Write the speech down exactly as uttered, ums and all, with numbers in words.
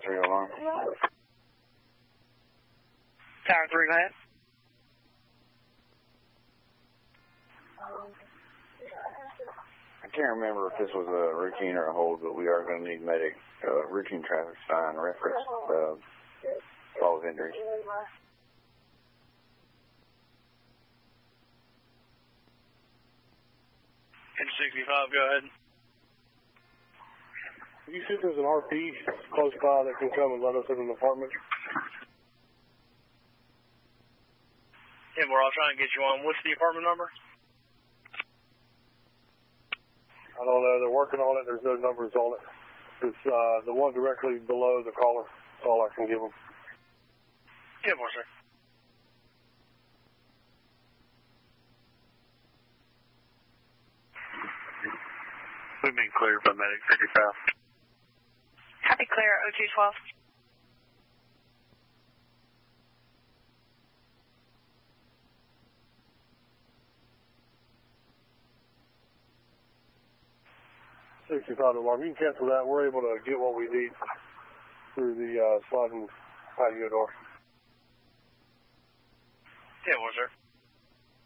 three alarm. Tower three, go ahead. I can't remember if this was a routine or a hold, but we are going to need medic, uh, routine traffic sign reference, uh, fall of injuries. ten sixty-five, go ahead. You see there's an R P close by that can come and let us in an apartment? Yeah, we're all trying to get you on. What's the apartment number? I don't know. They're working on it. There's no numbers on it. It's uh, the one directly below the caller. That's all I can give them. Yeah, boy, sir. We've been cleared by medic fifty-five. Copy, clear, O two twelve. sixty-five alarm. You can cancel that. We're able to get what we need through the uh, sliding patio door. Yeah, boy, sir.